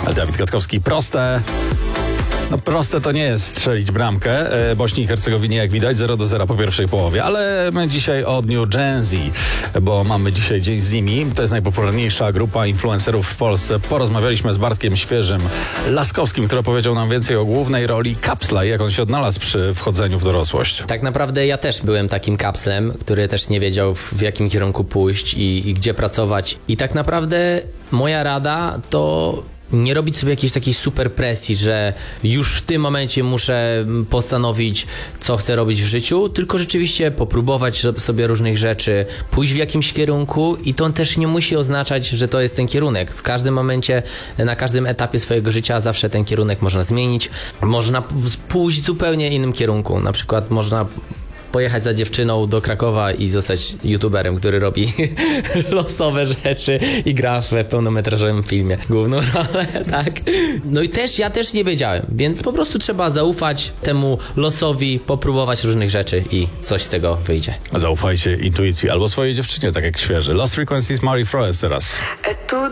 Dawid Kwiatkowski, proste. No proste to nie jest strzelić bramkę. Bośni i Hercegowinie, jak widać, 0-0 po pierwszej połowie. Ale my dzisiaj o dniu Gen Z, bo mamy dzisiaj dzień z nimi. To jest najpopularniejsza grupa influencerów w Polsce. Porozmawialiśmy z Bartkiem Świeżym-Laskowskim, który powiedział nam więcej o głównej roli kapsla i jak on się odnalazł przy wchodzeniu w dorosłość. Tak naprawdę ja też byłem takim kapslem, który też nie wiedział w jakim kierunku pójść i gdzie pracować. I tak naprawdę moja rada to nie robić sobie jakiejś takiej super presji, że już w tym momencie muszę postanowić, co chcę robić w życiu, tylko rzeczywiście popróbować sobie różnych rzeczy, pójść w jakimś kierunku i to też nie musi oznaczać, że to jest ten kierunek. W każdym momencie, na każdym etapie swojego życia zawsze ten kierunek można zmienić. Można pójść w zupełnie innym kierunku. Na przykład można pojechać za dziewczyną do Krakowa i zostać youtuberem, który robi losowe rzeczy i gra w pełnometrażowym filmie główną rolę, tak. No i ja też nie wiedziałem, więc po prostu trzeba zaufać temu losowi, popróbować różnych rzeczy i coś z tego wyjdzie. Zaufajcie intuicji albo swojej dziewczynie, tak jak Świeży. Lost Frequencies, Marie Froes teraz. É tudo